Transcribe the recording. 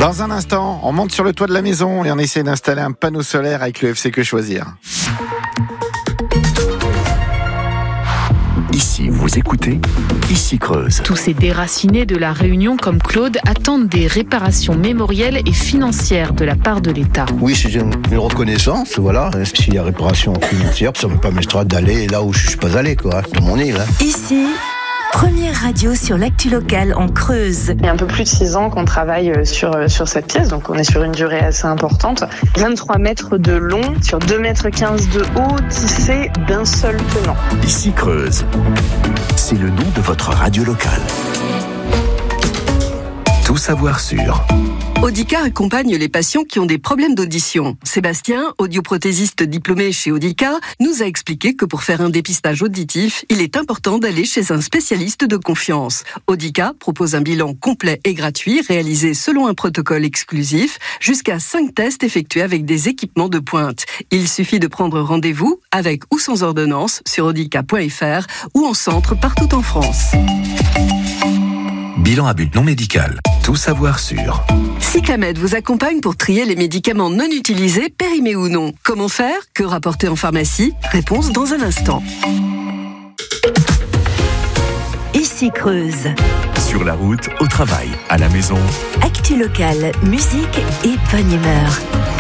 Dans un instant, on monte sur le toit de la maison et on essaie d'installer un panneau solaire avec le FC Que Choisir. Ici, vous écoutez, ici Creuse. Tous ces déracinés de la Réunion comme Claude attendent des réparations mémorielles et financières de la part de l'État. Oui, c'est une reconnaissance, voilà. S'il y a réparation financière, ça ne me permettra d'aller là où je ne suis pas allé, quoi, dans mon île. Ici, première radio sur l'actu locale en Creuse. Il y a un peu plus de 6 ans qu'on travaille sur cette pièce, donc on est sur une durée assez importante. 23 mètres de long sur 2,15 mètres de haut, tissé d'un seul tenant. Ici Creuse, c'est le nom de votre radio locale. Tout savoir sur... Audica accompagne les patients qui ont des problèmes d'audition. Sébastien, audioprothésiste diplômé chez Audica, nous a expliqué que pour faire un dépistage auditif, il est important d'aller chez un spécialiste de confiance. Audica propose un bilan complet et gratuit, réalisé selon un protocole exclusif, jusqu'à 5 tests effectués avec des équipements de pointe. Il suffit de prendre rendez-vous, avec ou sans ordonnance, sur audica.fr ou en centre partout en France. Bilan à but non médical. Tout savoir sur... Cyclamed vous accompagne pour trier les médicaments non utilisés, périmés ou non. Comment faire? Que rapporter en pharmacie? Réponse dans un instant. Ici Creuse. Sur la route, au travail, à la maison. Actu locale, musique et bonne humeur.